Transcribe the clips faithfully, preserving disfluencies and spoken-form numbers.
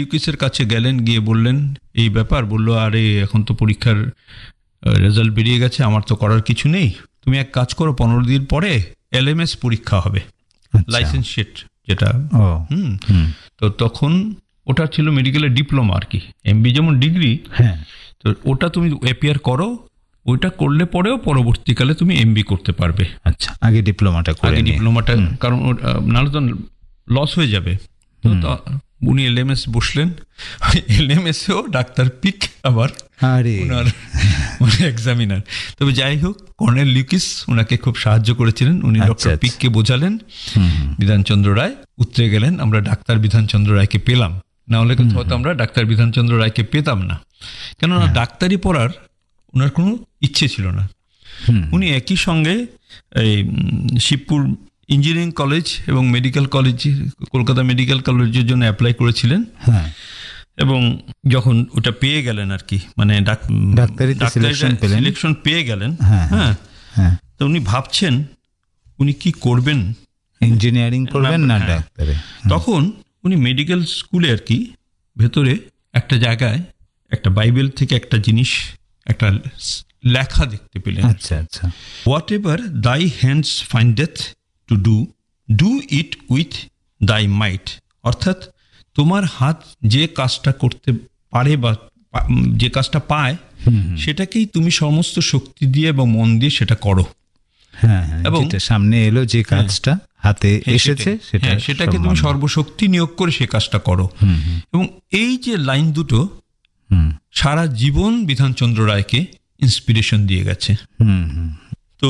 লিউকিসের কাছে গেলেন, গিয়ে বললেন এই ব্যাপার। বলল, আরে এখন তো পরীক্ষার রেজাল্ট বেরিয়ে গেছে, আমার তো করার কিছু নেই, তুমি এক কাজ করো, পনেরো দিন পরে এলএমএস পরীক্ষা হবে, লাইসেন্স শিট যেটা। হুম তো তখন ওটা ছিল মেডিকেলের ডিপ্লোমা আর কি, এমবি যেমন ডিগ্রি, হ্যাঁ, তো ওটা তুমি অ্যাপিয়ার করো, ওইটা করলে পরেও পরবর্তীকালে তুমি এমবি করতে পারবে। আচ্ছা, আগে ডিপ্লোমাটা করে আগে ডিপ্লোমাটা, কারণ নাহলে তো লস হয়ে যাবে। তো উনি এলএমএস বসলেন, এলএমএসেও ডাক্তার পিক আবার ওনার মানে এক্সামিনার। তবে যাই হোক, কর্নেল লিউকিস ওনাকে খুব সাহায্য করেছিলেন। উনি ডক্টর পিককে বোঝালেন, বিধানচন্দ্র রায় উতরে গেলেন, আমরা ডাক্তার বিধানচন্দ্র রায়কে পেলাম, না হলে কিন্তু হয়তো আমরা ডাক্তার বিধানচন্দ্র রায়কে পেতাম না, কেননা ডাক্তারি পড়ার ওনার কোনো ইচ্ছে ছিল না। উনি একই সঙ্গে এই শিবপুর ইঞ্জিনিয়ারিং কলেজ এবং মেডিকেল কলেজ, কলকাতা মেডিকেল কলেজের জন্য অ্যাপ্লাই করেছিলেন। এবং যখন ওটা পেয়ে গেলেন আর কি, মানে ডাক্তারি সিলেকশন পেয়ে গেলেন, হ্যাঁ, তো উনি ভাবছেন উনি কি করবেন, ইঞ্জিনিয়ারিং করবেন না ডাক্তারি। তখন উনি মেডিকেল স্কুলে আর কি ভেতরে একটা জায়গায় একটা বাইবেল থেকে একটা জিনিস, একটা লেখা দেখতে পেলেন। আচ্ছা আচ্ছা, হোয়াট এভার দাই hands ফাইন্ডেথ to do, do it with দাই মাইট। অর্থাৎ তোমার হাত যে কাজটা করতে পারে বা যে কাজটা পায়, সেটাকেই তুমি সমস্ত শক্তি দিয়ে এবং মন দিয়ে সেটা করো। হ্যাঁ, এবং সামনে এলো যে কাজটা হাতে এসেছে সেটা সেটাকে তুমি সর্বশক্তি নিয়োগ করে সে কাজটা করো। এবং এই যে লাইন দুটো সারা জীবন বিধানচন্দ্র রায়কে ইন্সপিরেশন দিয়ে গেছে। তো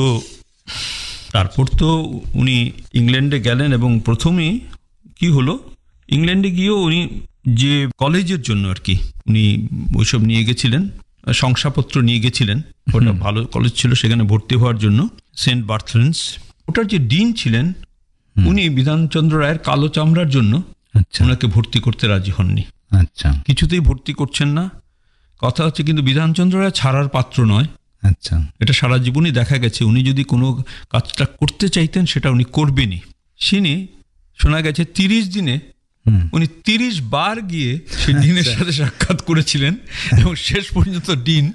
তারপর তো উনি ইংল্যান্ডে গেলেন, এবং প্রথমেই কি হলো, ইংল্যান্ডে গিয়েও উনি যে কলেজের জন্য আর কি উনি ওইসব নিয়ে গেছিলেন, শংসাপত্র নিয়ে গেছিলেন, ওটা ভালো কলেজ ছিল, সেখানে ভর্তি হওয়ার জন্য সেন্ট বার্থলেন্স। ওটার যে ডিন ছিলেন উনি বিধানচন্দ্র রায়ের কালো চামড়ার জন্য ওনাকে ভর্তি করতে রাজি হননি। আচ্ছা, কিছুতেই ভর্তি করছেন না। কথা হচ্ছে কিন্তু বিধানচন্দ্র রায় ছাড়ার পাত্র নয়। আচ্ছা, এটা সারা জীবনই দেখা গেছে, উনি যদি কোনো কাজটা করতে চাইতেন সেটা উনি করবেনই। তিনি শোনা গেছে তিরিশ দিনে উনি তিরিশ বার গিয়ে সেই ডিনের সাথে সাক্ষাৎ করেছিলেন, এবং শেষ পর্যন্ত ডিন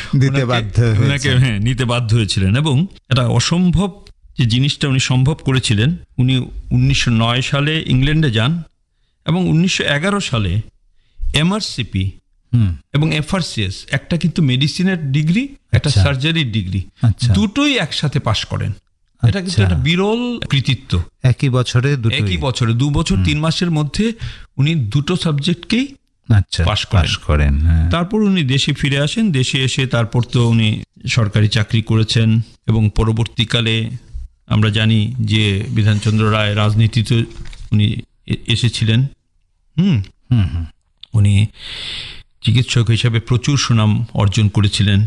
ওনাকে হ্যাঁ নিতে বাধ্য হয়েছিলেন। এবং এটা অসম্ভব যে জিনিসটা উনি সম্ভব করেছিলেন। উনি উনিশশো নয় সালে ইংল্যান্ডে যান, এবং উনিশশো এগারো সালে এমআরসিপি এবং এফআরসিএস, একটা কিন্তু মেডিসিনের ডিগ্রি, একটা সার্জারির ডিগ্রি, দুটোই একসাথে পাশ করেন। এটা কিন্তু একটা বিরল কৃতিত্ব। একই বছরে একই বছরে দু বছর তিন মাসের মধ্যে উনি দুটো সাবজেক্টকেই পাশ করেন। তারপর উনি দেশে ফিরে আসেন। দেশে এসে তারপর তো উনি সরকারি চাকরি করেছেন, এবং পরবর্তীকালে আমরা জানি যে বিধানচন্দ্র রায় রাজনীতিতে উনি এসেছিলেন। হুম উনি চিকিৎসক হিসাবে প্রচুর সুনাম অর্জন করেছিলেন।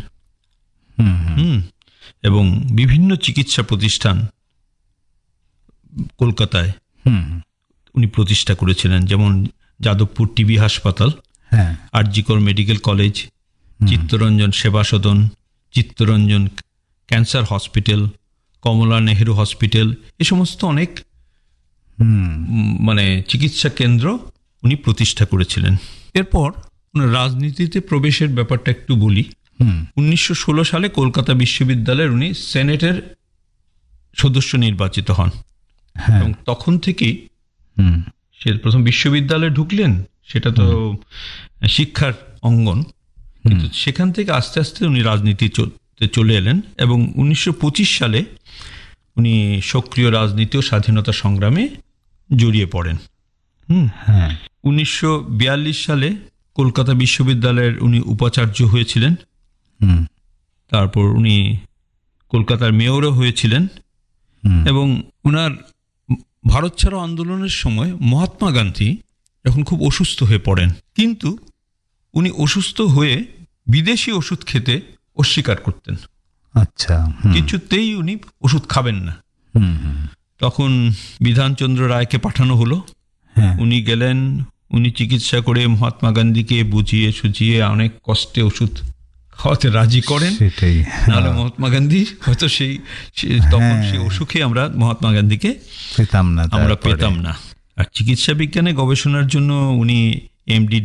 হুম এবং বিভিন্ন চিকিৎসা প্রতিষ্ঠান কলকাতায় উনি প্রতিষ্ঠা করেছিলেন, যেমন যাদবপুর টিবি হাসপাতাল, আরজিকর মেডিকেল কলেজ, চিত্তরঞ্জন সেবা সদন, চিত্তরঞ্জন ক্যান্সার হসপিটাল, কমলা নেহেরু হসপিটাল, এ সমস্ত অনেক মানে চিকিৎসা কেন্দ্র উনি প্রতিষ্ঠা করেছিলেন। এরপর রাজনীতিতে প্রবেশের ব্যাপারটা একটু বলি। উনিশশো ষোলো সালে কলকাতা বিশ্ববিদ্যালয়ের উনি সেনেটের সদস্য নির্বাচিত হন, এবং তখন থেকেই সে প্রথম বিশ্ববিদ্যালয়ে ঢুকলেন, সেটা তো শিক্ষার অঙ্গন, কিন্তু সেখান থেকে আস্তে আস্তে উনি রাজনীতিতে চলে এলেন, এবং উনিশশো পঁচিশ সালে উনি সক্রিয় রাজনীতি ও স্বাধীনতা সংগ্রামে জড়িয়ে পড়েন। হুম হ্যাঁ উনিশশো বিয়াল্লিশ সালে কলকাতা বিশ্ববিদ্যালয়ের উনি উপাচার্য হয়েছিলেন। তারপর উনি কলকাতার মেয়রও হয়েছিলেন, এবং উনার ভারত ছাড়ো আন্দোলনের সময় মহাত্মা গান্ধী যখন খুব অসুস্থ হয়ে পড়েন, কিন্তু উনি অসুস্থ হয়ে বিদেশি ওষুধ খেতে অস্বীকার করতেন। আচ্ছা, কিছুতেই উনি ওষুধ খাবেন না। তখন বিধানচন্দ্র রায়কে পাঠানো হলো। উনি গেলেন, উনি চিকিৎসা করে মহাত্মা গান্ধীকে বুঝিয়ে সুঝিয়ে অনেক কষ্টে ওষুধ খাওয়াতে রাজি করেন। নাহলে মহাত্মা গান্ধী হয়তো সেই তখন সেই অসুখে আমরা মহাত্মা গান্ধীকে পেতাম না, আমরা পেতাম না। আর চিকিৎসা বিজ্ঞানে গবেষণার জন্য উনি এমডি